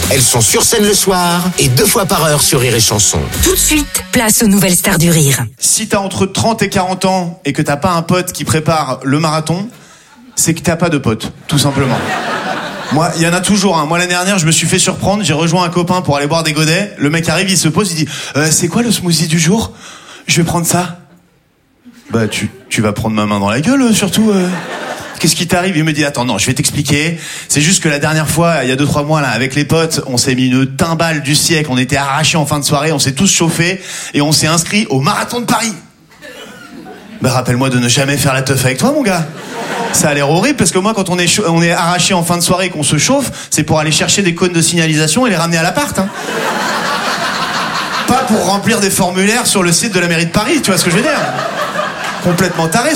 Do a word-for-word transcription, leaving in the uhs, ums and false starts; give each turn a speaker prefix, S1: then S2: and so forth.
S1: Elles sont sur scène le soir et deux fois par heure sur Rire et Chanson.
S2: Tout de suite, place aux nouvelles stars du rire.
S3: Si t'as entre trente et quarante ans et que t'as pas un pote qui prépare le marathon, c'est que t'as pas de pote, tout simplement. Moi, il y en a toujours. Hein. Moi, l'année dernière, je me suis fait surprendre. J'ai rejoint un copain pour aller boire des godets. Le mec arrive, il se pose, il dit euh, « C'est quoi le smoothie du jour ? Je vais prendre ça. » Bah, tu, tu vas prendre ma main dans la gueule, surtout. Euh. Qu'est-ce qui t'arrive ? Il me dit « Attends, non, je vais t'expliquer. C'est juste que la dernière fois, il y a deux trois mois, là, avec les potes, on s'est mis une timbale du siècle. On était arrachés en fin de soirée. On s'est tous chauffés et on s'est inscrits au marathon de Paris. » Bah, rappelle-moi de ne jamais faire la teuf avec toi, mon gars. Ça a l'air horrible parce que moi, quand on est, on est arraché en fin de soirée et qu'on se chauffe, c'est pour aller chercher des cônes de signalisation et les ramener à l'appart. Hein. Pas pour remplir des formulaires sur le site de la mairie de Paris, tu vois ce que je veux dire ? Complètement taré.